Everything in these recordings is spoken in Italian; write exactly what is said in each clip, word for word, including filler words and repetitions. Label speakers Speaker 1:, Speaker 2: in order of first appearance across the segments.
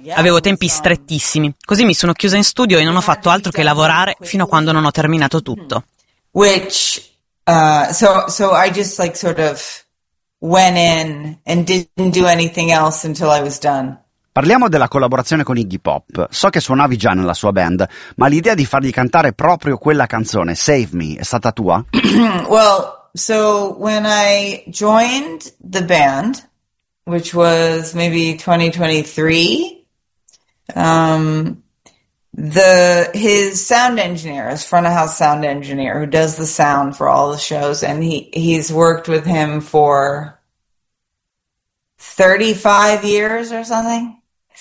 Speaker 1: Avevo tempi strettissimi, così mi sono chiusa in studio e non ho fatto altro che lavorare fino a quando non ho terminato tutto.
Speaker 2: Which, uh, so, so I just like sort of went in and didn't do anything else until I was done.
Speaker 3: Parliamo della collaborazione con Iggy Pop. So che suonavi già nella sua band, ma l'idea di fargli cantare proprio quella canzone, Save Me, è stata tua?
Speaker 2: Well, so when I joined the band, which was maybe twenty twenty-three, um, the his sound engineer, his front of house sound engineer, who does the sound for all the shows, and he he's worked with him for thirty-five years or something.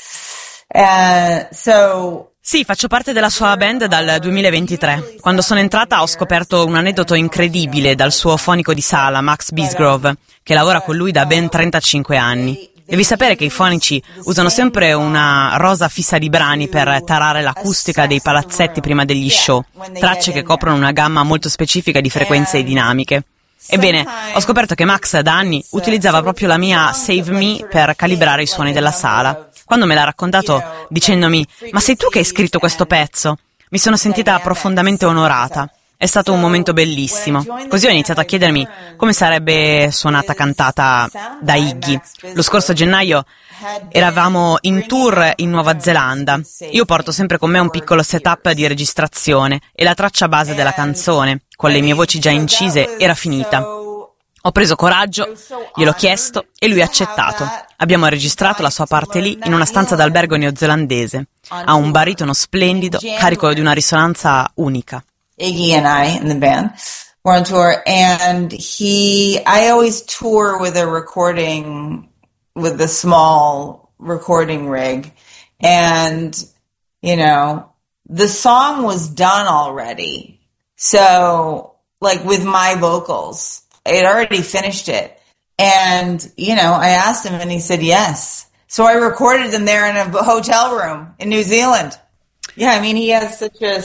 Speaker 2: Uh, so
Speaker 1: Sì, faccio parte della sua band dal duemilaventitré. Quando sono entrata ho scoperto un aneddoto incredibile dal suo fonico di sala, Max Bisgrove, che lavora con lui da ben trentacinque anni. Devi sapere che i fonici usano sempre una rosa fissa di brani per tarare l'acustica dei palazzetti prima degli show, tracce che coprono una gamma molto specifica di frequenze e dinamiche. Ebbene, ho scoperto che Max da anni utilizzava proprio la mia Save Me per calibrare i suoni della sala. Quando me l'ha raccontato dicendomi «Ma sei tu che hai scritto questo pezzo?» mi sono sentita profondamente onorata. È stato un momento bellissimo. Così ho iniziato a chiedermi come sarebbe suonata cantata da Iggy. Lo scorso gennaio eravamo in tour in Nuova Zelanda. Io porto sempre con me un piccolo setup di registrazione e la traccia base della canzone, con le mie voci già incise, era finita. Ho preso coraggio, gliel'ho chiesto e lui ha accettato. Abbiamo registrato la sua parte lì in una stanza d'albergo neozelandese. Ha un baritono splendido, carico di una risonanza unica.
Speaker 2: Iggy and I in the band were on tour, and he, I always tour with a recording, with a small recording rig, and, you know, the song was done already. So, like with my vocals, I had already finished it. And, you know, I asked him and he said yes. So I recorded them there in a hotel room in New Zealand. Yeah, I mean, he has such a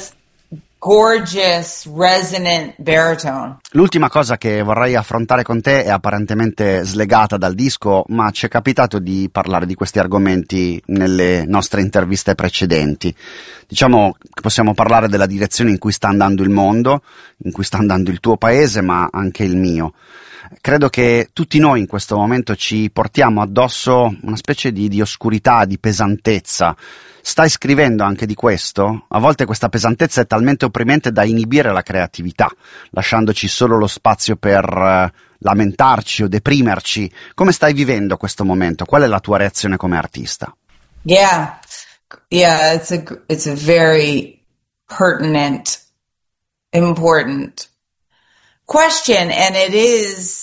Speaker 2: gorgeous, resonant baritone.
Speaker 3: L'ultima cosa che vorrei affrontare con te è apparentemente slegata dal disco, ma ci è capitato di parlare di questi argomenti nelle nostre interviste precedenti. Diciamo che possiamo parlare della direzione in cui sta andando il mondo, in cui sta andando il tuo paese, ma anche il mio. Credo che tutti noi in questo momento ci portiamo addosso una specie di, di oscurità, di pesantezza. Stai scrivendo anche di questo? A volte questa pesantezza è talmente opprimente da inibire la creatività, lasciandoci solo lo spazio per uh, lamentarci o deprimerci. Come stai vivendo questo momento? Qual è la tua reazione come artista?
Speaker 2: Yeah, yeah, it's a, it's a very pertinent, important question, and it is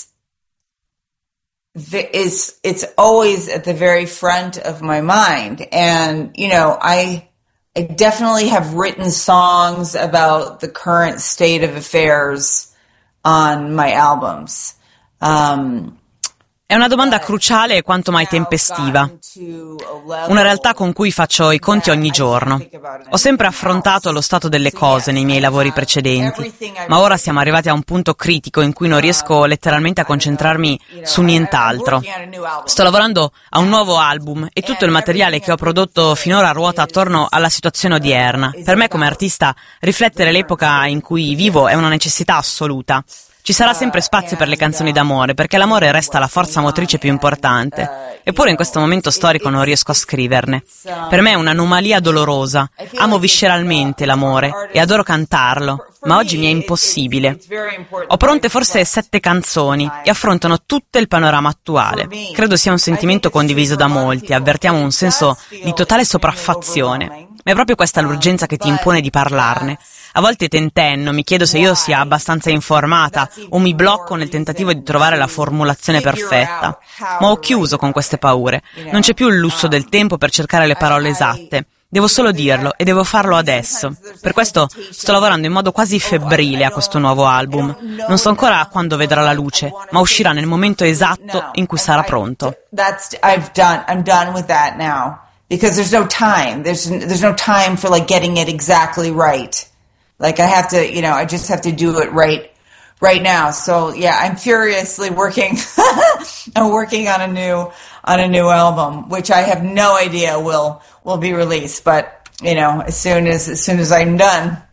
Speaker 2: it's it's always at the very front of my mind. And you know, I I definitely have written songs about the current state of affairs on my albums. Um,
Speaker 1: È una domanda cruciale e quanto mai tempestiva. Una realtà con cui faccio i conti ogni giorno. Ho sempre affrontato lo stato delle cose nei miei lavori precedenti, ma ora siamo arrivati a un punto critico in cui non riesco letteralmente a concentrarmi su nient'altro. Sto lavorando a un nuovo album e tutto il materiale che ho prodotto finora ruota attorno alla situazione odierna. Per me come artista riflettere l'epoca in cui vivo è una necessità assoluta. Ci sarà sempre spazio per le canzoni d'amore, perché l'amore resta la forza motrice più importante. Eppure in questo momento storico non riesco a scriverne. Per me è un'anomalia dolorosa. Amo visceralmente l'amore e adoro cantarlo, ma oggi mi è impossibile. Ho pronte forse sette canzoni e affrontano tutto il panorama attuale. Credo sia un sentimento condiviso da molti, avvertiamo un senso di totale sopraffazione. Ma è proprio questa l'urgenza che ti impone di parlarne. A volte tentenno, mi chiedo se io sia abbastanza informata o mi blocco nel tentativo di trovare la formulazione perfetta. Ma ho chiuso con queste paure. Non c'è più il lusso del tempo per cercare le parole esatte. Devo solo dirlo e devo farlo adesso. Per questo sto lavorando in modo quasi febbrile a questo nuovo album. Non so ancora quando vedrà la luce, ma uscirà nel momento esatto in cui sarà pronto.
Speaker 2: That's I've done I'm done with that now because there's no time. There's there's no time for like getting it exactly right. Like I have to, you know, I just have to do it right, right now. So yeah, I'm furiously working, I'm working on a new, on a new album, which I have no idea will will be released, but you know, as soon as as soon as I'm done,